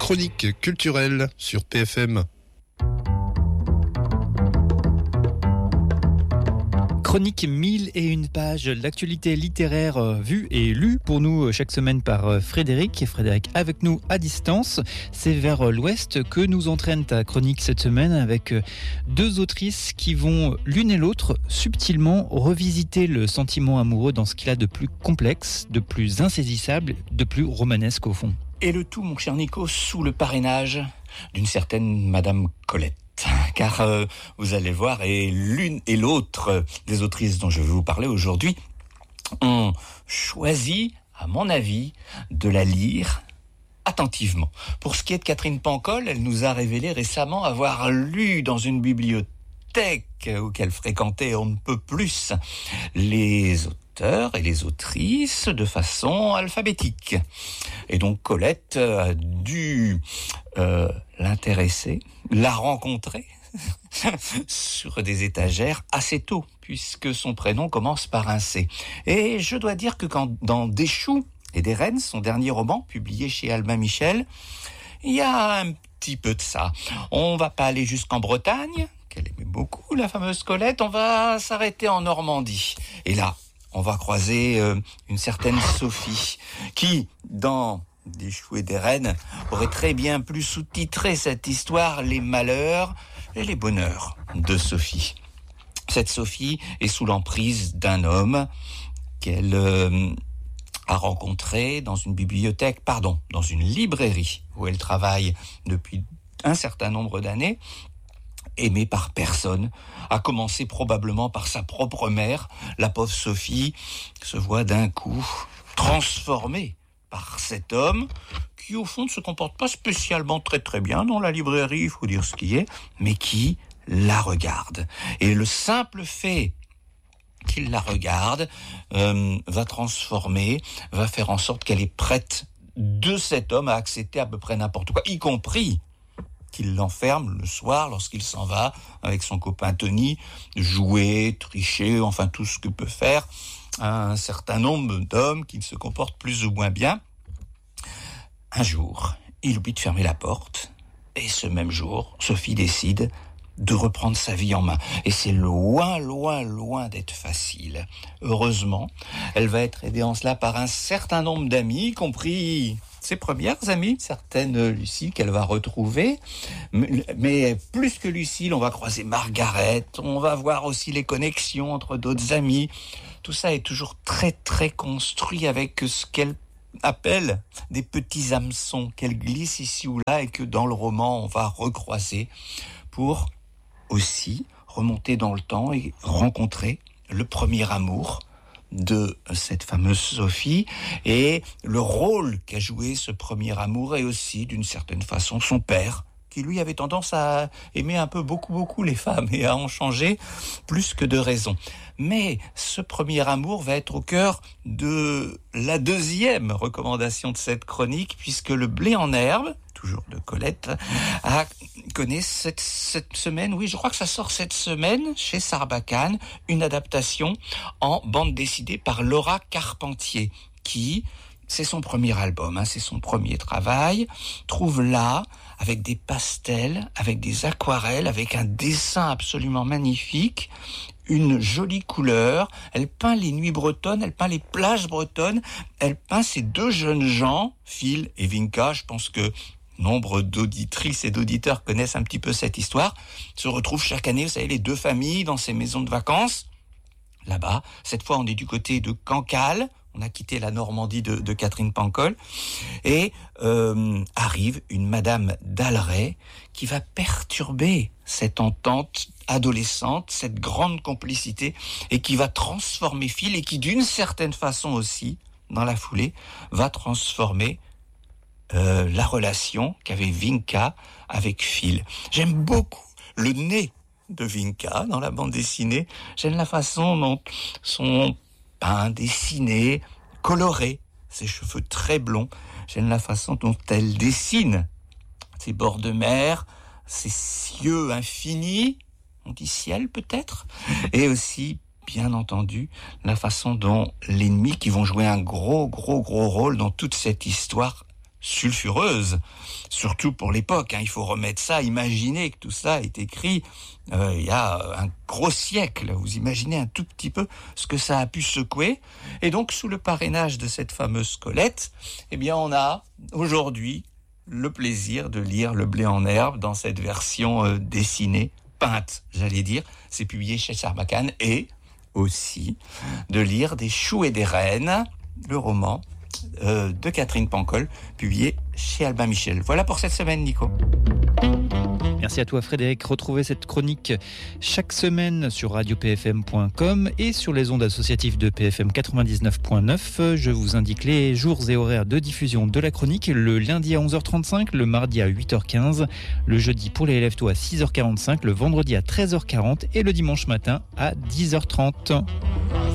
chronique culturelle sur PFM. Chronique 1001 pages, l'actualité littéraire vue et lue pour nous chaque semaine par Frédéric. Frédéric avec nous à distance. C'est vers l'ouest que nous entraîne ta chronique cette semaine avec deux autrices qui vont l'une et l'autre subtilement revisiter le sentiment amoureux dans ce qu'il a de plus complexe, de plus insaisissable, de plus romanesque au fond. Et le tout, mon cher Nico, sous le parrainage d'une certaine Madame Colette. Car vous allez voir, et l'une et l'autre des autrices dont je vais vous parler aujourd'hui ont choisi, à mon avis, de la lire attentivement. Pour ce qui est de Catherine Pancol, elle nous a révélé récemment avoir lu dans une bibliothèque qu'elle fréquentait on ne peut plus les auteurs et les autrices de façon alphabétique. Et donc Colette a dû l'intéresser, la rencontrer sur des étagères assez tôt, puisque son prénom commence par un C. Et je dois dire que quand dans Des choux et des rennes, son dernier roman, publié chez Albin Michel, il y a un petit peu de ça. On va pas aller jusqu'en Bretagne, qu'elle aimait beaucoup, la fameuse Colette, on va s'arrêter en Normandie. Et là, on va croiser une certaine Sophie, qui, dans Des choux et des rennes, aurait très bien pu sous-titrer cette histoire « Les malheurs et les bonheurs » de Sophie. Cette Sophie est sous l'emprise d'un homme qu'elle a rencontré dans une librairie où elle travaille depuis un certain nombre d'années, aimée par personne, à commencer probablement par sa propre mère. La pauvre Sophie se voit d'un coup transformée par cet homme qui, au fond, ne se comporte pas spécialement très bien dans la librairie, il faut dire ce qui est, mais qui la regarde. Et le simple fait qu'il la regarde va transformer, va faire en sorte qu'elle est prête de cet homme à accepter à peu près n'importe quoi, y compris qu'il l'enferme le soir lorsqu'il s'en va avec son copain Tony, jouer, tricher, enfin tout ce que peut faire un certain nombre d'hommes qui se comportent plus ou moins bien. Un jour, il oublie de fermer la porte, et ce même jour, Sophie décide de reprendre sa vie en main. Et c'est loin d'être facile. Heureusement, elle va être aidée en cela par un certain nombre d'amis, y compris ses premières amies, certaines Lucille qu'elle va retrouver. Mais plus que Lucille, on va croiser Margaret, on va voir aussi les connexions entre d'autres amis. Tout ça est toujours très construit avec ce qu'elle appelle des petits hameçons qu'elle glisse ici ou là et que dans le roman on va recroiser pour aussi remonter dans le temps et rencontrer le premier amour de cette fameuse Sophie et le rôle qu'a joué ce premier amour et aussi d'une certaine façon son père qui lui avait tendance à aimer un peu beaucoup les femmes et à en changer plus que de raison. Mais ce premier amour va être au cœur de la deuxième recommandation de cette chronique, puisque Le blé en herbe, toujours de Colette, connaît cette semaine, oui, je crois que ça sort cette semaine, chez Sarbacane, une adaptation en bande dessinée par Laura Carpentier, qui... c'est son premier album, c'est son premier travail, trouve là, avec des pastels, avec des aquarelles, avec un dessin absolument magnifique, une jolie couleur. Elle peint les nuits bretonnes, elle peint les plages bretonnes, elle peint ces deux jeunes gens, Phil et Vinka. Je pense que nombre d'auditrices et d'auditeurs connaissent un petit peu cette histoire, se retrouvent chaque année, vous savez, les deux familles dans ces maisons de vacances. Là-bas, cette fois on est du côté de Cancale, on a quitté la Normandie de Catherine Pancol, et arrive une Madame d'Alray qui va perturber cette entente adolescente, cette grande complicité, et qui va transformer Phil, et qui d'une certaine façon aussi, dans la foulée, va transformer la relation qu'avait Vinka avec Phil. J'aime beaucoup le nez de Vinka dans la bande dessinée. J'aime la façon dont sont peints, dessinés, colorés, ses cheveux très blonds. J'aime la façon dont elle dessine ses bords de mer, ses cieux infinis, on dit ciel peut-être, et aussi, bien entendu, la façon dont les nuits qui vont jouer un gros rôle dans toute cette histoire sulfureuse, surtout pour l'époque. Il faut remettre ça, imaginez que tout ça est écrit il y a un gros siècle. Vous imaginez un tout petit peu ce que ça a pu secouer. Et donc, sous le parrainage de cette fameuse Colette, on a aujourd'hui le plaisir de lire Le blé en herbe dans cette version dessinée, peinte, j'allais dire. C'est publié chez Sarbacane. Et aussi de lire Des choux et des reines, le roman de Catherine Pancol, publié chez Albin Michel. Voilà pour cette semaine, Nico. Merci à toi Frédéric. Retrouvez cette chronique chaque semaine sur radiopfm.com et sur les ondes associatives de PFM 99.9. Je vous indique les jours et horaires de diffusion de la chronique: le lundi à 11h35, le mardi à 8h15, le jeudi pour les élèves tôt à 6h45, le vendredi à 13h40 et le dimanche matin à 10h30.